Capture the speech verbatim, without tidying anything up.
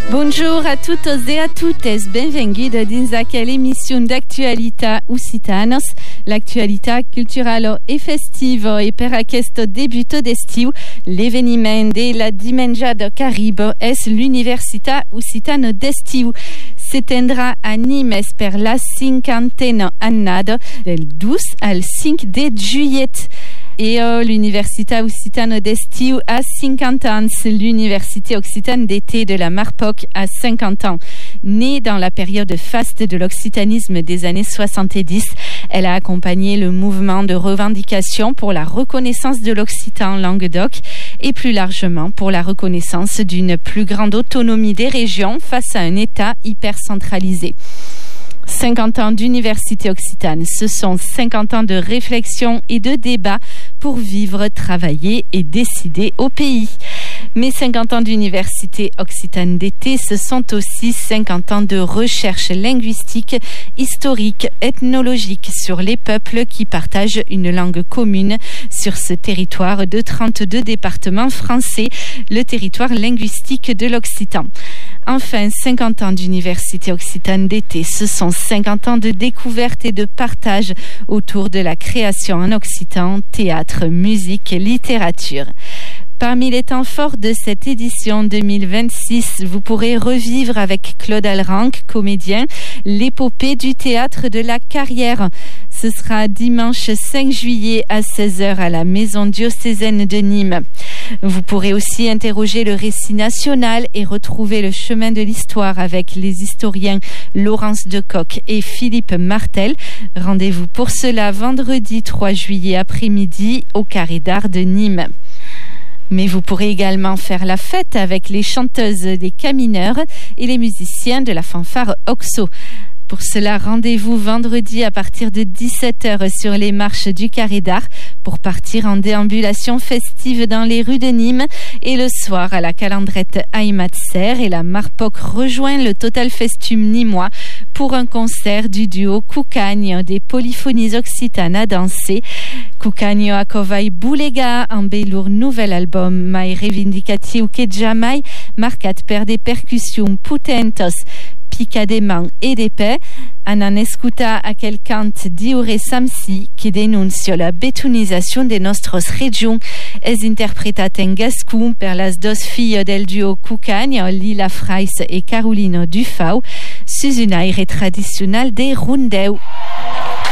Bonjour a todos e a tuttes, benvinguda dins aquela emissão d'actualitat occitanos, l'actualitat culturale e festiva e per aquest debut d'estiu, l'eveniment de la dimenjada Caribe és l'Universitat Occitana d'Estiu. S'étendra a Nimes per la cinquantena annada del dos al cinc de juillet. Et euh, l'Universitat Occitana d'Estiu a cinquante ans, l'Université Occitane d'été de la Marpoc a cinquante ans. Née dans la période faste de l'occitanisme des années soixante-dix, elle a accompagné le mouvement de revendication pour la reconnaissance de l'occitan Languedoc et plus largement pour la reconnaissance d'une plus grande autonomie des régions face à un État hyper centralisé. cinquante ans d'université occitane, ce sont cinquante ans de réflexion et de débat pour vivre, travailler et décider au pays. Mais cinquante ans d'université occitane d'été, ce sont aussi cinquante ans de recherche linguistique, historique, ethnologique sur les peuples qui partagent une langue commune sur ce territoire de trente-deux départements français, le territoire linguistique de l'occitan. Enfin, cinquante ans d'université occitane d'été, ce sont cinquante ans de découverte et de partage autour de la création en occitan, théâtre, musique, littérature. Parmi les temps forts de cette édition deux mille vingt-six, vous pourrez revivre avec Claude Alranc, comédien, l'épopée du théâtre de la Carrière. Ce sera dimanche cinq juillet à seize heures à la Maison diocésaine de Nîmes. Vous pourrez aussi interroger le récit national et retrouver le chemin de l'histoire avec les historiens Laurence Decoq et Philippe Martel. Rendez-vous pour cela vendredi trois juillet après-midi au Carré d'Art de Nîmes. Mais vous pourrez également faire la fête avec les chanteuses des Camineurs et les musiciens de la fanfare Oxo. Pour cela, rendez-vous vendredi à partir de dix-sept heures sur les marches du Carré d'Art pour partir en déambulation festive dans les rues de Nîmes. Et le soir, à la Calandrette Aymat-Serre et la Marpoc rejoint le Total Festum nîmois pour un concert du duo Cucagno des polyphonies occitanes à danser. Cucagno acovai bulega en belur nouvel album mai revendicatiu que jamais, marcat per des percussions putentos, picadement et d'épais, en en escuta aquel cant diure Samsi qui denuncio la betonisation de nostros regions es interpretat en gascon per las dos filles del duo Cucagno, Lila Freis et Carolina Dufau, sus un aire traditionnel de rundeu.